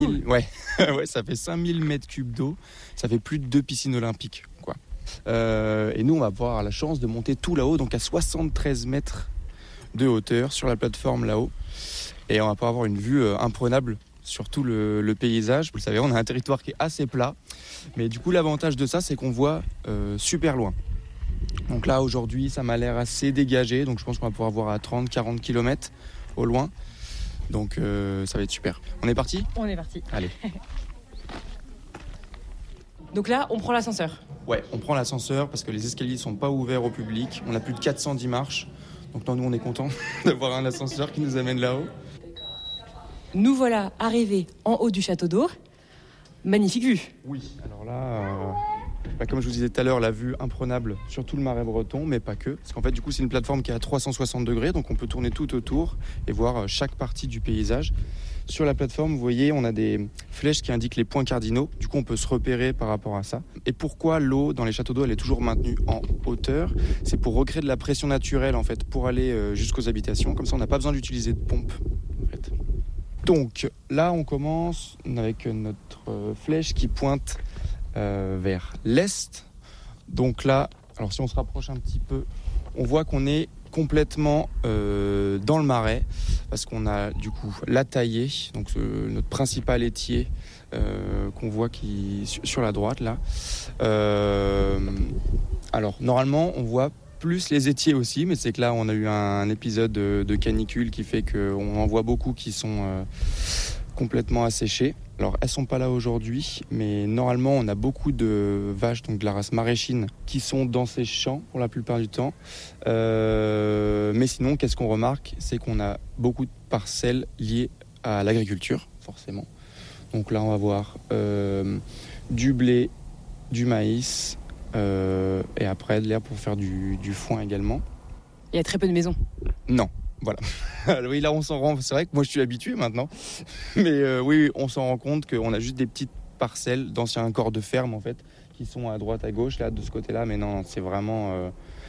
Ouais, ouais, ça fait 5000 mètres cubes d'eau, ça fait plus de 2 piscines olympiques, quoi. Et nous, on va avoir la chance de monter tout là-haut, donc à 73 mètres de hauteur sur la plateforme là-haut. Et on va pouvoir avoir une vue imprenable sur tout le paysage. Vous le savez, on a un territoire qui est assez plat, mais du coup, l'avantage de ça, c'est qu'on voit super loin. Donc là, aujourd'hui, ça m'a l'air assez dégagé, donc je pense qu'on va pouvoir voir à 30-40 km au loin. Donc ça va être super. On est parti ? On est parti. Allez. Donc là, on prend l'ascenseur. Ouais, on prend l'ascenseur parce que les escaliers ne sont pas ouverts au public. On a plus de 410 marches. Donc nous, on est contents d'avoir un ascenseur qui nous amène là-haut. Nous voilà arrivés en haut du château d'eau. Magnifique vue. Oui, alors là, comme je vous disais tout à l'heure, la vue imprenable sur tout le Marais breton, mais pas que. Parce qu'en fait, du coup, c'est une plateforme qui est à 360 degrés, donc on peut tourner tout autour et voir chaque partie du paysage. Sur la plateforme, vous voyez, on a des flèches qui indiquent les points cardinaux. Du coup, on peut se repérer par rapport à ça. Et pourquoi l'eau dans les châteaux d'eau, elle est toujours maintenue en hauteur ? C'est pour recréer de la pression naturelle, en fait, pour aller jusqu'aux habitations. Comme ça, on n'a pas besoin d'utiliser de pompe, en fait. Donc là, on commence avec notre flèche qui pointe vers l'est. Donc là, alors si on se rapproche un petit peu, on voit qu'on est complètement dans le Marais parce qu'on a du coup la Taillée, donc notre principal étier qu'on voit qui sur la droite là. Alors normalement, on voit plus les étiers aussi, mais c'est que là on a eu un épisode de canicule qui fait qu'on en voit beaucoup qui sont complètement asséchées. Alors elles sont pas là aujourd'hui, mais normalement on a beaucoup de vaches, donc de la race maréchine, qui sont dans ces champs pour la plupart du temps. Mais sinon, qu'est-ce qu'on remarque ? C'est qu'on a beaucoup de parcelles liées à l'agriculture, forcément. Donc là on va voir du blé, du maïs, et après de l'herbe pour faire du foin également. Il y a très peu de maisons. Non, voilà. Oui, là on s'en rend, c'est vrai que moi je suis habitué maintenant, mais oui, on s'en rend compte qu'on a juste des petites parcelles d'anciens corps de ferme en fait, qui sont à droite, à gauche, là de ce côté-là, mais non, c'est vraiment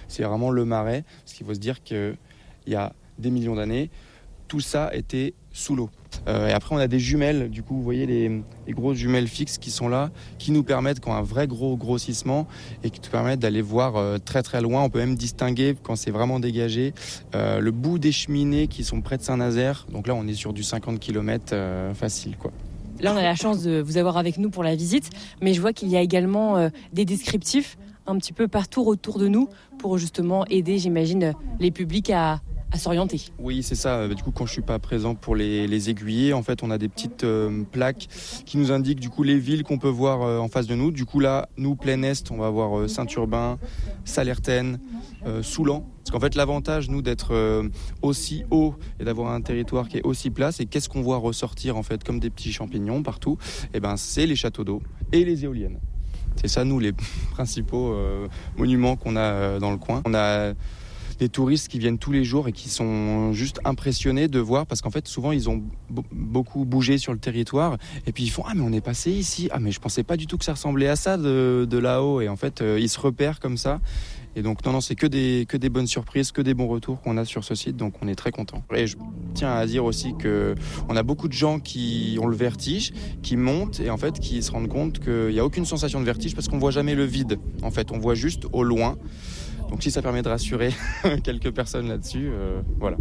le Marais, parce qu'il faut se dire qu'il y a des millions d'années, tout ça était sous l'eau. Et après on a des jumelles, du coup vous voyez les grosses jumelles fixes qui sont là, qui nous permettent, quand un vrai gros grossissement, et qui nous permettent d'aller voir très très loin. On peut même distinguer, quand c'est vraiment dégagé, le bout des cheminées qui sont près de Saint-Nazaire. Donc là on est sur du 50 km facile, quoi. Là on a la chance de vous avoir avec nous pour la visite, mais je vois qu'il y a également des descriptifs un petit peu partout autour de nous pour justement aider, j'imagine, les publics à s'orienter. Oui, c'est ça. Du coup, quand je suis pas présent pour les aiguiller, en fait, on a des petites plaques qui nous indiquent du coup les villes qu'on peut voir en face de nous. Du coup, là, nous, plein est, on va voir Saint-Urbain, Sallertaine, Soulan. Parce qu'en fait, l'avantage, nous, d'être aussi haut et d'avoir un territoire qui est aussi plat, c'est qu'est-ce qu'on voit ressortir en fait comme des petits champignons partout. Et ben, c'est les châteaux d'eau et les éoliennes. C'est ça, nous, les principaux monuments qu'on a dans le coin. On a des touristes qui viennent tous les jours et qui sont juste impressionnés de voir, parce qu'en fait souvent ils ont beaucoup bougé sur le territoire et puis ils font « Ah mais on est passé ici, ah mais je pensais pas du tout que ça ressemblait à ça de là-haut » et en fait ils se repèrent comme ça. Et donc non, c'est que des bonnes surprises, que des bons retours qu'on a sur ce site, donc on est très contents. Et je tiens à dire aussi qu'on a beaucoup de gens qui ont le vertige, qui montent et en fait qui se rendent compte qu'il n'y a aucune sensation de vertige parce qu'on voit jamais le vide. En fait, on voit juste au loin. Donc si ça permet de rassurer quelques personnes là-dessus, voilà.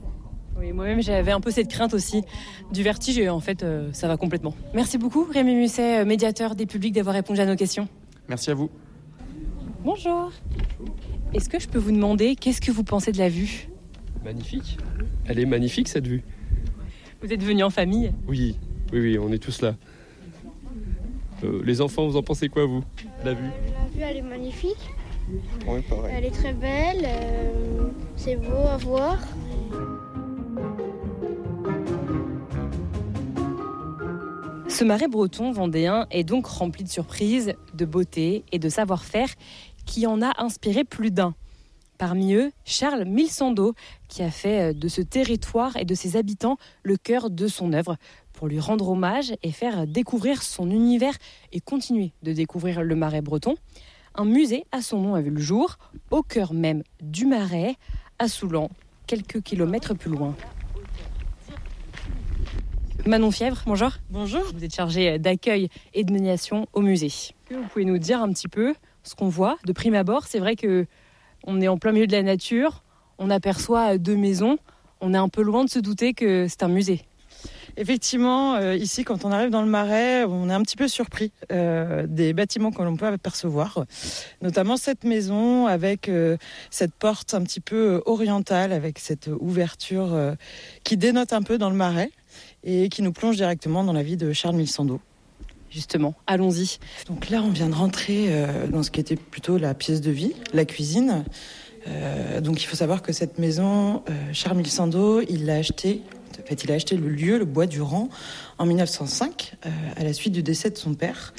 Oui, moi-même j'avais un peu cette crainte aussi du vertige et en fait ça va complètement. Merci beaucoup Rémi Musset, médiateur des publics, d'avoir répondu à nos questions. Merci à vous. Bonjour. Est-ce que je peux vous demander, qu'est-ce que vous pensez de la vue ? Magnifique. Elle est magnifique cette vue. Vous êtes venus en famille ? Oui, on est tous là. Les enfants, vous en pensez quoi vous, la vue ? La vue elle est magnifique. Oui, pareil. Elle est très belle, c'est beau à voir. Ce Marais breton vendéen est donc rempli de surprises, de beauté et de savoir-faire qui en a inspiré plus d'un. Parmi eux, Charles Milsando, qui a fait de ce territoire et de ses habitants le cœur de son œuvre, pour lui rendre hommage et faire découvrir son univers et continuer de découvrir le Marais breton. Un musée à son nom a vu le jour, au cœur même du Marais, à Soulan, quelques kilomètres plus loin. Manon Fièvre, bonjour. Bonjour. Vous êtes chargée d'accueil et de médiation au musée. Est-ce que vous pouvez nous dire un petit peu ce qu'on voit de prime abord? C'est vrai qu'on est en plein milieu de la nature, on aperçoit 2 maisons, on est un peu loin de se douter que c'est un musée. Effectivement, ici, quand on arrive dans le Marais, on est un petit peu surpris des bâtiments que l'on peut apercevoir, notamment cette maison avec cette porte un petit peu orientale, avec cette ouverture qui dénote un peu dans le Marais et qui nous plonge directement dans la vie de Charles Mille-Sando. Justement, allons-y. Donc là, on vient de rentrer dans ce qui était plutôt la pièce de vie, la cuisine. Donc il faut savoir que cette maison, Charles Mille-Sando, il a acheté le lieu, le Bois du Rang, en 1905, à la suite du décès de son père.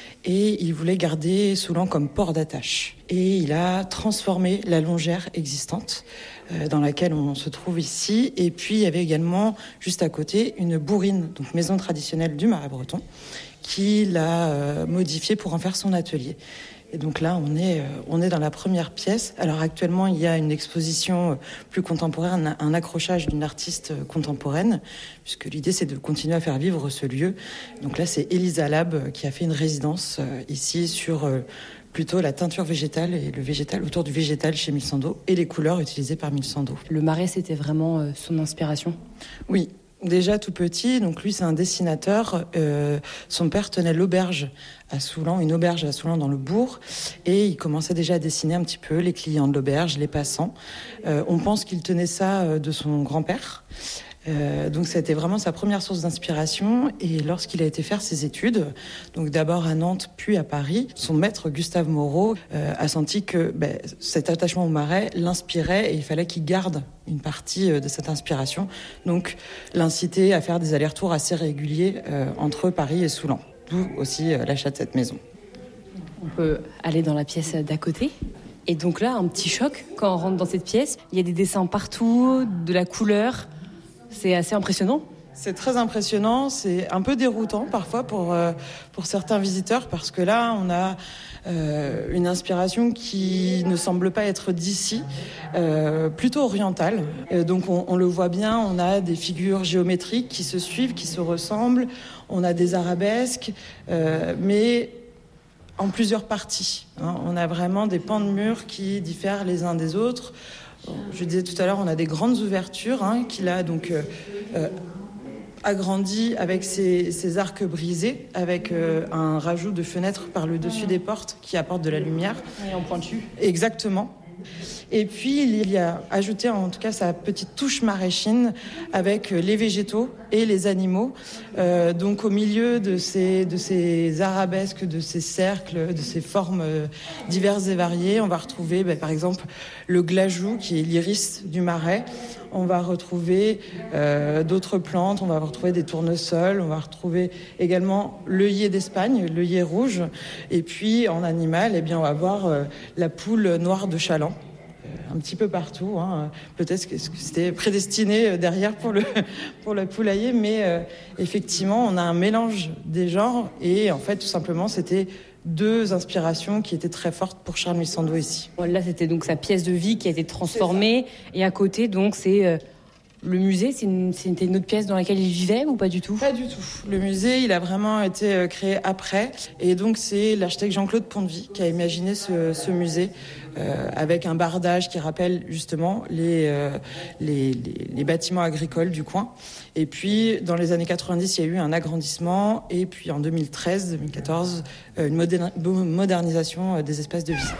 Et il voulait garder Soulan comme port d'attache. Et il a transformé la longère existante dans laquelle on se trouve ici. Et puis il y avait également, juste à côté, une bourrine, donc maison traditionnelle du Marais breton, qu'il a modifiée pour en faire son atelier. Et donc là, on est dans la première pièce. Alors actuellement, il y a une exposition plus contemporaine, un accrochage d'une artiste contemporaine, puisque l'idée, c'est de continuer à faire vivre ce lieu. Donc là, c'est Elisa Lab qui a fait une résidence ici sur plutôt la teinture végétale et le végétal, autour du végétal chez Mille-Sando, et les couleurs utilisées par Mille-Sando. Le Marais, c'était vraiment son inspiration? Oui. Déjà tout petit, donc lui c'est un dessinateur. Son père tenait l'auberge à Soulan, une auberge à Soulan dans le bourg, et il commençait déjà à dessiner un petit peu les clients de l'auberge, les passants. On pense qu'il tenait ça de son grand-père. Donc c'était vraiment sa première source d'inspiration. Et lorsqu'il a été faire ses études, donc d'abord à Nantes puis à Paris, son maître Gustave Moreau a senti que cet attachement au Marais l'inspirait et il fallait qu'il garde une partie de cette inspiration. Donc l'inciter à faire des allers-retours assez réguliers entre Paris et Soulan. D'où aussi l'achat de cette maison. On peut aller dans la pièce d'à côté. Et donc là, un petit choc quand on rentre dans cette pièce. Il y a des dessins partout, de la couleur. C'est assez impressionnant. C'est très impressionnant, c'est un peu déroutant parfois pour certains visiteurs parce que là on a une inspiration qui ne semble pas être d'ici, plutôt orientale. Donc on le voit bien, on a des figures géométriques qui se suivent, qui se ressemblent, on a des arabesques, mais en plusieurs parties. On a vraiment des pans de murs qui diffèrent les uns des autres. Je disais tout à l'heure, on a des grandes ouvertures qu'il a donc agrandi avec ses arcs brisés, avec un rajout de fenêtres par le dessus des portes qui apportent de la lumière. Et en pointu. Exactement. Et puis il y a ajouté en tout cas sa petite touche maraîchine avec les végétaux et les animaux. Donc au milieu de ces arabesques, de ces cercles, de ces formes diverses et variées, on va retrouver par exemple le glajou qui est l'iris du Marais. On va retrouver d'autres plantes, on va retrouver des tournesols, on va retrouver également l'œillet d'Espagne, l'œillet rouge. Et puis en animal, on va avoir la poule noire de Chaland. Un petit peu partout. Peut-être que c'était prédestiné derrière pour le poulailler, mais effectivement, on a un mélange des genres et en fait, tout simplement, c'était 2 inspirations qui étaient très fortes pour Charles Mille-Sando ici. Là, c'était donc sa pièce de vie qui a été transformée et à côté, donc, c'est le musée. C'était une autre pièce dans laquelle il vivait ou pas du tout? Pas du tout. Le musée, il a vraiment été créé après et donc c'est l'architecte Jean-Claude Pont-de-Vie qui a imaginé ce musée. Avec un bardage qui rappelle justement les bâtiments agricoles du coin. Et puis, dans les années 90, il y a eu un agrandissement. Et puis, en 2013-2014, une modernisation des espaces de visite.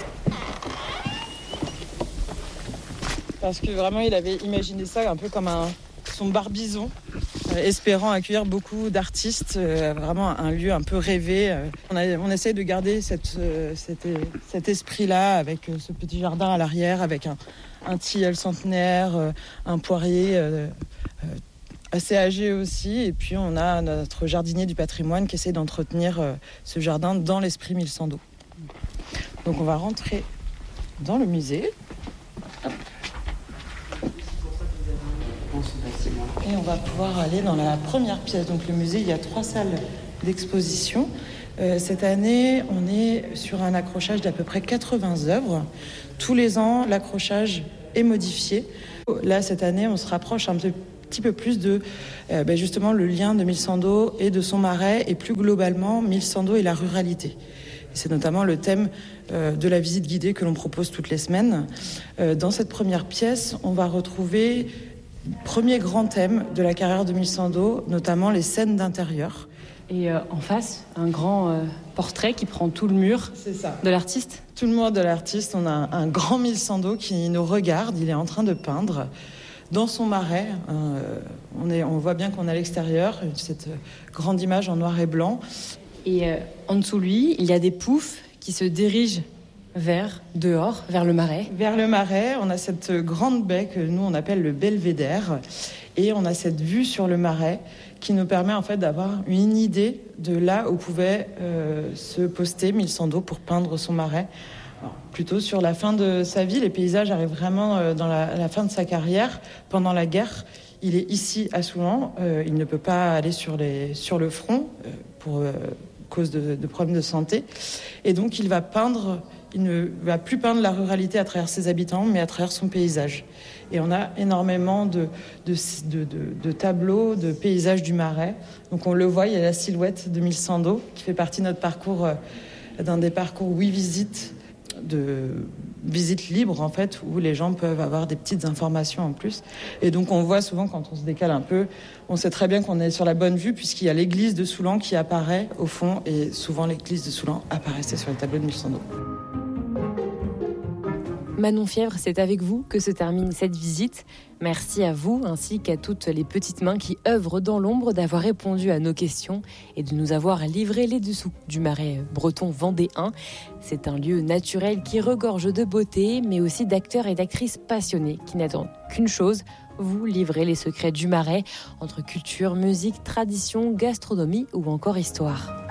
Parce que vraiment, il avait imaginé ça un peu comme son barbizon, espérant accueillir beaucoup d'artistes, vraiment un lieu un peu rêvé. On essaie de garder cet esprit-là avec ce petit jardin à l'arrière, avec un tilleul centenaire, un poirier assez âgé aussi. Et puis on a notre jardinier du patrimoine qui essaie d'entretenir ce jardin dans l'esprit Mille-Sando. Donc on va rentrer dans le musée. Et on va pouvoir aller dans la première pièce. Donc le musée, il y a 3 salles d'exposition. Cette année, on est sur un accrochage d'à peu près 80 œuvres. Tous les ans, l'accrochage est modifié. Là, cette année, on se rapproche un petit peu plus de justement le lien de Mille-Sando et de son marais, et plus globalement Mille-Sando et la ruralité. Et c'est notamment le thème de la visite guidée que l'on propose toutes les semaines. Dans cette première pièce, on va retrouver le premier grand thème de la carrière de Mille-Sando, notamment les scènes d'intérieur. Et en face, un grand portrait qui prend tout le mur de l'artiste. Tout le mur de l'artiste, on a un grand Mille-Sando qui nous regarde, il est en train de peindre dans son marais. On voit bien qu'on est à l'extérieur, cette grande image en noir et blanc. Et en dessous de lui, il y a des poufs qui se dirigent vers le marais. Vers le marais, on a cette grande baie que nous on appelle le belvédère, et on a cette vue sur le marais qui nous permet en fait d'avoir une idée de là où pouvait se poster Mille-Sando pour peindre son marais. Alors, plutôt sur la fin de sa vie, les paysages arrivent vraiment dans la fin de sa carrière. Pendant la guerre, il est ici à Soulan, il ne peut pas aller sur le front pour cause de problèmes de santé, et donc il va peindre. Il ne va plus peindre la ruralité à travers ses habitants, mais à travers son paysage. Et on a énormément de tableaux, de paysages du marais. Donc on le voit, il y a la silhouette de Mille-Sando qui fait partie de notre parcours, d'un des parcours visites libres en fait, où les gens peuvent avoir des petites informations en plus. Et donc on voit souvent quand on se décale un peu, on sait très bien qu'on est sur la bonne vue puisqu'il y a l'église de Soulan qui apparaît au fond, et souvent l'église de Soulan apparaissait sur les tableaux de Mille-Sando. Manon Fièvre, c'est avec vous que se termine cette visite. Merci à vous ainsi qu'à toutes les petites mains qui œuvrent dans l'ombre d'avoir répondu à nos questions et de nous avoir livré les dessous du marais breton vendéen. C'est un lieu naturel qui regorge de beauté, mais aussi d'acteurs et d'actrices passionnés qui n'attendent qu'une chose, vous livrer les secrets du marais entre culture, musique, tradition, gastronomie ou encore histoire.